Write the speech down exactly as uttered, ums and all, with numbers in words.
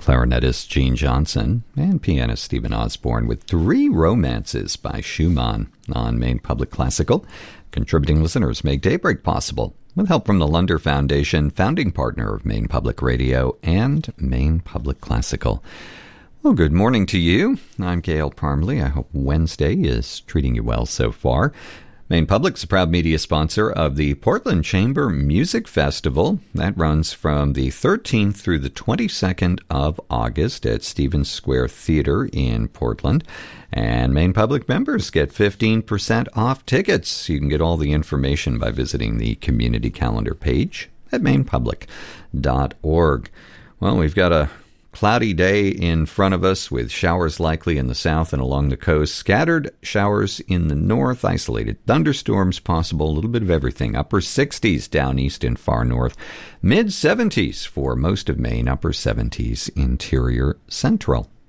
clarinetist Gene Johnson, and pianist Stephen Osborne with Three Romances by Schumann on Maine Public Classical. Contributing listeners make Daybreak possible with help from the Lunder Foundation, founding partner of Maine Public Radio and Maine Public Classical. Well, good morning to you. I'm Gail Parmley. I hope Wednesday is treating you well so far. Maine Public's a proud media sponsor of the Portland Chamber Music Festival. That runs from the thirteenth through the twenty-second of August at Stevens Square Theater in Portland. And Maine Public members get fifteen percent off tickets. You can get all the information by visiting the community calendar page at maine public dot org. Well, we've got a cloudy day in front of us with showers likely in the south and along the coast. Scattered showers in the north. Isolated thunderstorms possible. A little bit of everything. Upper sixties down east and far north. Mid seventies for most of Maine. Upper seventies interior central.